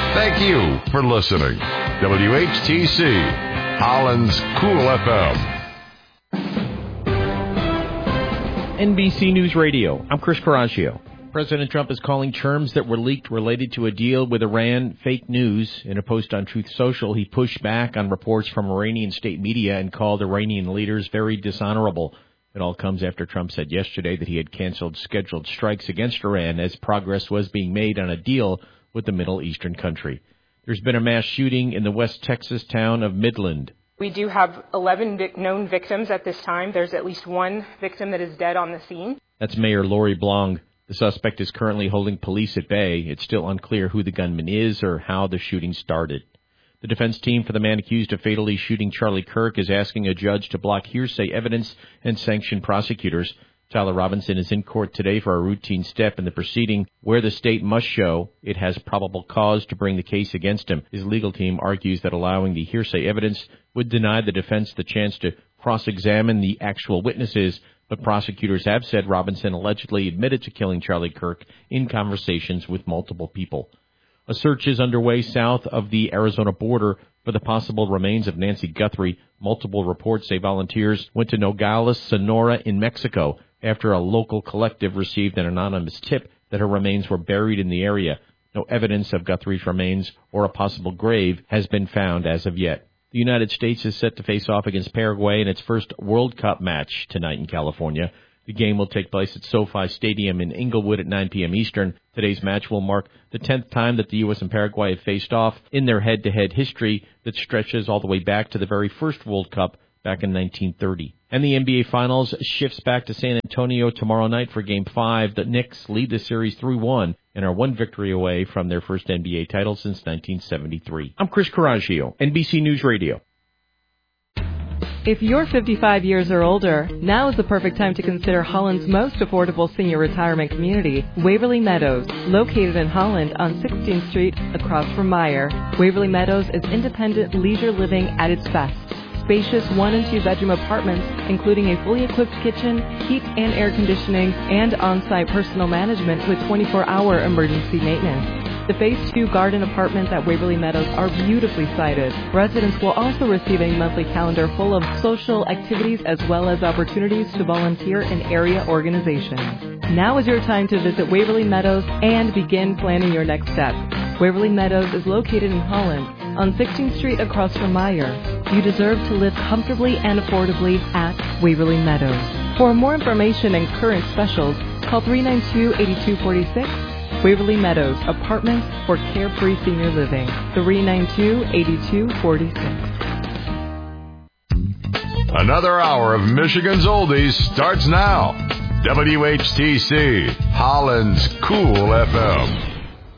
Thank you for listening. WHTC, Holland's Cool FM. NBC News Radio. I'm Chris Coraggio. President Trump is calling terms that were leaked related to a deal with Iran fake news. In a post on Truth Social, he pushed back on reports from Iranian state media and called Iranian leaders very dishonorable. It all comes after Trump said yesterday that he had canceled scheduled strikes against Iran as progress was being made on a deal with the Middle Eastern country. There's been a mass shooting in the West Texas town of Midland. We do have 11 known victims at this time. There's at least one victim that is dead on the scene. That's Mayor Lori Blong. The suspect is currently holding police at bay. It's still unclear who the gunman is or how the shooting started. The defense team for the man accused of fatally shooting Charlie Kirk is asking a judge to block hearsay evidence and sanction prosecutors. Tyler Robinson is in court today for a routine step in the proceeding where the state must show it has probable cause to bring the case against him. His legal team argues that allowing the hearsay evidence would deny the defense the chance to cross-examine the actual witnesses, but prosecutors have said Robinson allegedly admitted to killing Charlie Kirk in conversations with multiple people. A search is underway south of the Arizona border for the possible remains of Nancy Guthrie. Multiple reports say volunteers went to Nogales, Sonora in Mexico after a local collective received an anonymous tip that her remains were buried in the area. No evidence of Guthrie's remains or a possible grave has been found as of yet. The United States is set to face off against Paraguay in its first World Cup match tonight in California. The game will take place at SoFi Stadium in Inglewood at 9 p.m. Eastern. Today's match will mark the 10th time that the U.S. and Paraguay have faced off in their head-to-head history that stretches all the way back to the very first World Cup back in 1930. And the NBA Finals shifts back to San Antonio tomorrow night for Game 5. The Knicks lead the series 3-1 and are one victory away from their first NBA title since 1973. I'm Chris Coraggio, NBC News Radio. If you're 55 years or older, now is the perfect time to consider Holland's most affordable senior retirement community, Waverly Meadows, located in Holland on 16th Street across from Meyer. Waverly Meadows is independent leisure living at its best. Spacious 1- and 2-bedroom apartments, including a fully equipped kitchen, heat and air conditioning, and on-site personal management with 24-hour emergency maintenance. The Phase 2 garden apartments at Waverly Meadows are beautifully sited. Residents will also receive a monthly calendar full of social activities as well as opportunities to volunteer in area organizations. Now is your time to visit Waverly Meadows and begin planning your next step. Waverly Meadows is located in Holland on 16th Street across from Meyer. You deserve to live comfortably and affordably at Waverly Meadows. For more information and current specials, call 392-8246. Waverly Meadows, apartments for carefree senior living. 392-8246. Another hour of Michigan's Oldies starts now. WHTC, Holland's Cool FM.